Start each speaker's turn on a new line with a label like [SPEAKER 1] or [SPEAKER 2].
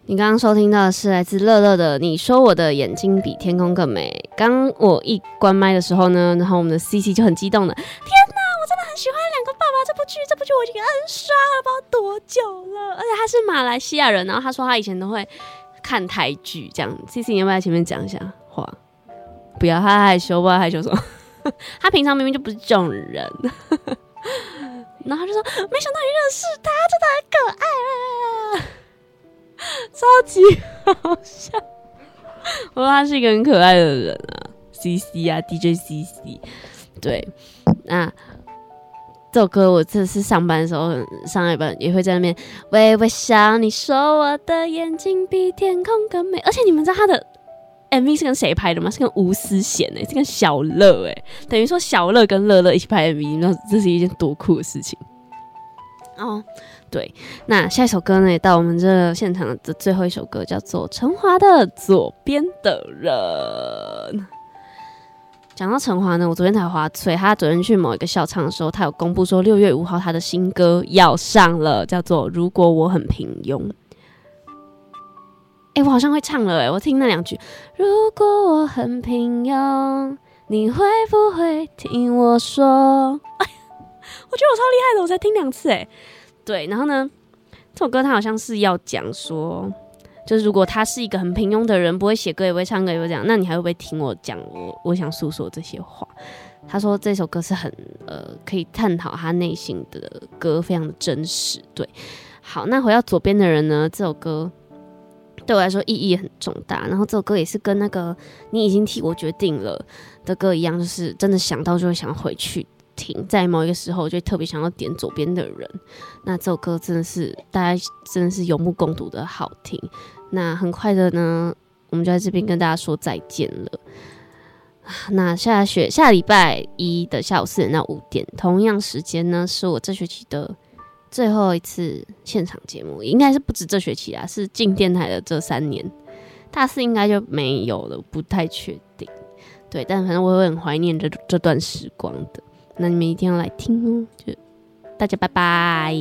[SPEAKER 1] 你刚刚收听到的是来自乐乐的《你说我的眼睛比天空更美》。刚我一关麦的时候呢，然后我们的 CC 就很激动的，天哪，我真的很喜欢《两个爸爸》这部剧，这部剧我已经很刷了，不知道多久了。而且他是马来西亚人，然后他说他以前都会看台剧，这样。CC 你要不要在前面讲一下话？不要，他害羞，不知道害羞什么。他平常明明就不是这种人。然后他就说，没想到你认识他，真的很可爱啊。超级好笑，我说他是一个很可爱的人啊 ，CC 啊 ，DJ CC， 对，那这首歌我这次上班的时候，上一班也会在那边微微笑，你说我的眼睛比天空更美，而且你们知道他的 MV 是跟谁拍的吗？是跟吴思贤是跟小乐等于说小乐跟乐乐一起拍 MV， 你知道这是一件多酷的事情哦。对，那下一首歌呢，也到我们这个现场的最后一首歌，叫做陈华的《左边的人》。讲到陈华呢，我昨天才滑脆，他昨天去某一个校唱的时候，他有公布说6月5号他的新歌要上了，叫做《如果我很平庸》。我好像会唱了我听那两句。如果我很平庸，你会不会听我说？我觉得我超厉害的，我才听2次对，然后呢，这首歌他好像是要讲说，就是如果他是一个很平庸的人，不会写歌也不会唱歌也不会这样，那你还会不会听我讲我想诉说这些话？他说这首歌是很可以探讨他内心的歌，非常的真实。对，好，那回到左边的人呢，这首歌对我来说意义很重大，然后这首歌也是跟那个你已经替我决定了的歌一样，就是真的想到就会想要回去听，在某一个时候就特别想要点左边的人。那这首歌真的是大家真的是有目共睹的好听。那很快的呢，我们就在这边跟大家说再见了。那下礼拜一的下午4点到5点，同样时间呢，是我这学期的最后一次现场节目，应该是不止这学期啦，是进电台的这3年，大4应该就没有了，不太确定。对，但反正我会很怀念这段时光的。那你们一定要来听哦，就大家拜拜。